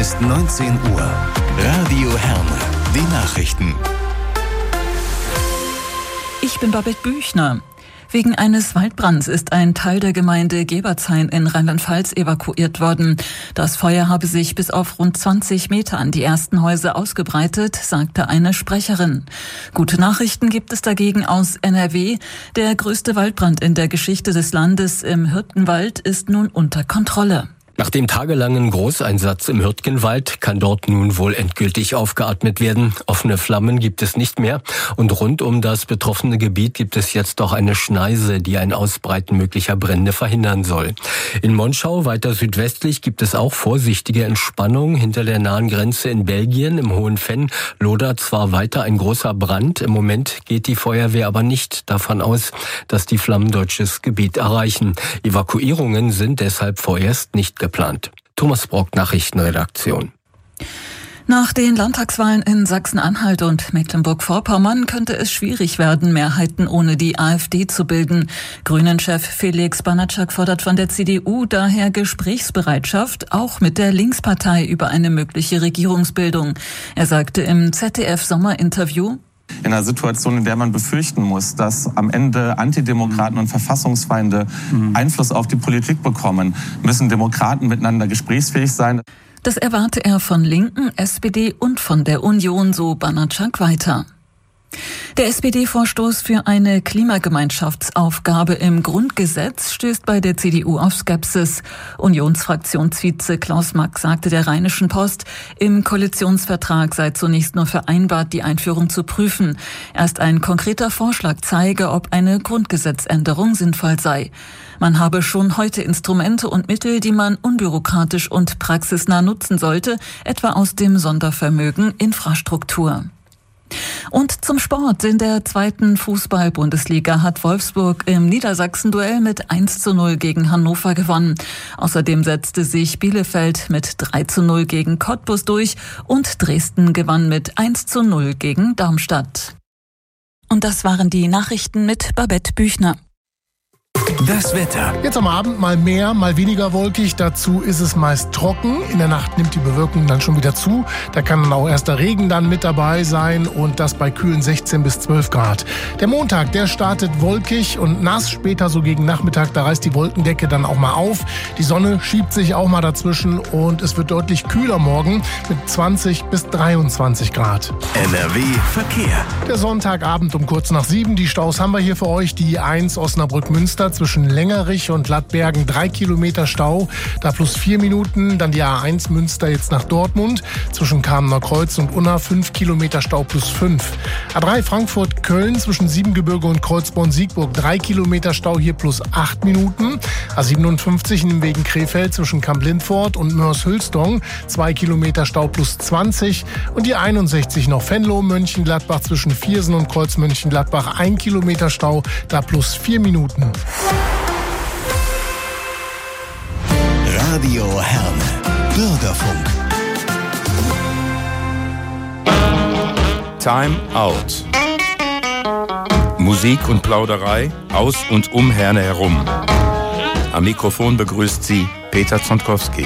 ist 19 Uhr. Radio Herne, die Nachrichten. Ich bin Babette Büchner. Wegen eines Waldbrands ist ein Teil der Gemeinde Gebertshain in Rheinland-Pfalz evakuiert worden. Das Feuer habe sich bis auf rund 20 Meter an die ersten Häuser ausgebreitet, sagte eine Sprecherin. Gute Nachrichten gibt es dagegen aus NRW. Der größte Waldbrand in der Geschichte des Landes im Hürtgenwald ist nun unter Kontrolle. Nach dem tagelangen Großeinsatz im Hürtgenwald kann dort nun wohl endgültig aufgeatmet werden. Offene Flammen gibt es nicht mehr und rund um das betroffene Gebiet gibt es jetzt auch eine Schneise, die ein Ausbreiten möglicher Brände verhindern soll. In Monschau, weiter südwestlich, gibt es auch vorsichtige Entspannung. Hinter der nahen Grenze in Belgien, im Hohen Venn, lodert zwar weiter ein großer Brand. Im Moment geht die Feuerwehr aber nicht davon aus, dass die Flammen deutsches Gebiet erreichen. Evakuierungen sind deshalb vorerst nicht geplant. Thomas Brock, Nachrichtenredaktion. Nach den Landtagswahlen in Sachsen-Anhalt und Mecklenburg-Vorpommern könnte es schwierig werden, Mehrheiten ohne die AfD zu bilden. Grünen-Chef Felix Banatschak fordert von der CDU daher Gesprächsbereitschaft, auch mit der Linkspartei über eine mögliche Regierungsbildung. Er sagte im ZDF-Sommerinterview: In einer Situation, in der man befürchten muss, dass am Ende Antidemokraten und Verfassungsfeinde Einfluss auf die Politik bekommen, müssen Demokraten miteinander gesprächsfähig sein. Das erwarte er von Linken, SPD und von der Union, so Banatschak weiter. Der SPD-Vorstoß für eine Klimagemeinschaftsaufgabe im Grundgesetz stößt bei der CDU auf Skepsis. Unionsfraktionsvize Klaus Mack sagte der Rheinischen Post, im Koalitionsvertrag sei zunächst nur vereinbart, die Einführung zu prüfen. Erst ein konkreter Vorschlag zeige, ob eine Grundgesetzänderung sinnvoll sei. Man habe schon heute Instrumente und Mittel, die man unbürokratisch und praxisnah nutzen sollte, etwa aus dem Sondervermögen Infrastruktur. Und zum Sport. In der 2. Fußball-Bundesliga hat Wolfsburg im Niedersachsen-Duell mit 1:0 gegen Hannover gewonnen. Außerdem setzte sich Bielefeld mit 3:0 gegen Cottbus durch und Dresden gewann mit 1:0 gegen Darmstadt. Und das waren die Nachrichten mit Babette Büchner. Das Wetter. Jetzt am Abend mal mehr, mal weniger wolkig. Dazu ist es meist trocken. In der Nacht nimmt die Bewölkung dann schon wieder zu. Da kann dann auch erster Regen dann mit dabei sein und das bei kühlen 16 bis 12 Grad. Der Montag, der startet wolkig und nass. Später so gegen Nachmittag, da reißt die Wolkendecke dann auch mal auf. Die Sonne schiebt sich auch mal dazwischen und es wird deutlich kühler morgen mit 20 bis 23 Grad. NRW Verkehr. Der Sonntagabend um kurz nach 7. Die Staus haben wir hier für euch. Die I1 Osnabrück-Münster zwischen Längerich und Lattbergen 3 Kilometer Stau, da plus 4 Minuten. Dann die A1 Münster jetzt nach Dortmund, zwischen Kamener Kreuz und Unna 5 Kilometer Stau plus 5. A3 Frankfurt-Köln zwischen Siebengebirge und Kreuzborn-Siegburg 3 Kilometer Stau, hier plus 8 Minuten. A57 in wegen Krefeld zwischen Kamp-Lindfort und Mörs-Hülstong 2 Kilometer Stau plus 20. Und die 61 noch Venlo-Mönchengladbach zwischen Viersen und Kreuz-Mönchengladbach 1 Kilometer Stau, da plus 4 Minuten. Radio Herne. Bürgerfunk. Time Out. Musik und Plauderei aus und um Herne herum. Am Mikrofon begrüßt sie Peter Zontkowski.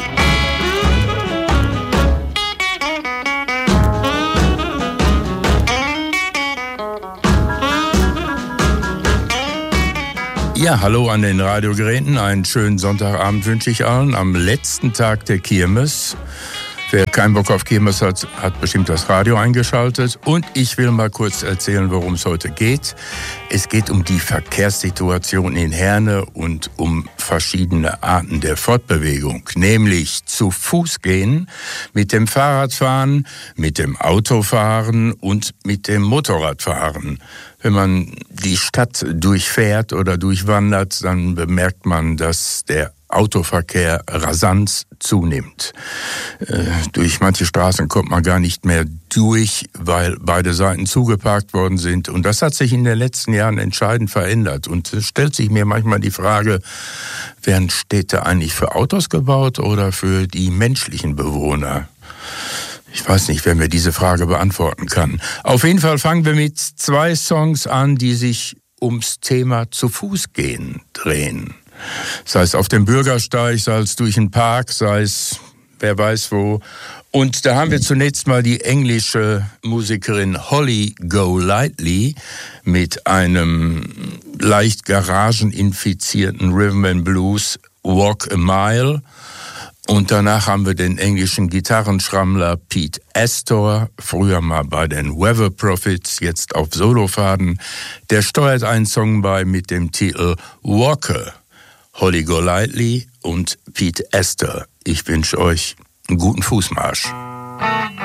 Ja, hallo an den Radiogeräten. Einen schönen Sonntagabend wünsche ich allen. Am letzten Tag der Kirmes. Wer keinen Bock auf Kirmes hat, hat bestimmt das Radio eingeschaltet. Und ich will mal kurz erzählen, worum es heute geht. Es geht um die Verkehrssituation in Herne und um verschiedene Arten der Fortbewegung. Nämlich zu Fuß gehen, mit dem Fahrradfahren, mit dem Autofahren und mit dem Motorradfahren. Wenn man die Stadt durchfährt oder durchwandert, dann bemerkt man, dass der Autoverkehr rasant zunimmt. Durch manche Straßen kommt man gar nicht mehr durch, weil beide Seiten zugeparkt worden sind. Und das hat sich in den letzten Jahren entscheidend verändert. Und es stellt sich mir manchmal die Frage, werden Städte eigentlich für Autos gebaut oder für die menschlichen Bewohner? Ich weiß nicht, wer mir diese Frage beantworten kann. Auf jeden Fall fangen wir mit 2 Songs an, die sich ums Thema zu Fuß gehen drehen. Sei es auf dem Bürgersteig, sei es durch den Park, sei es wer weiß wo. Und da haben wir zunächst mal die englische Musikerin Holly Golightly mit einem leicht garageninfizierten Rhythm and Blues Walk a Mile. Und danach haben wir den englischen Gitarrenschrammler Pete Astor, früher mal bei den Weather Prophets, jetzt auf Solofaden. Der steuert einen Song bei mit dem Titel Walker. Holly Golightly und Pete Astor. Ich wünsche euch einen guten Fußmarsch.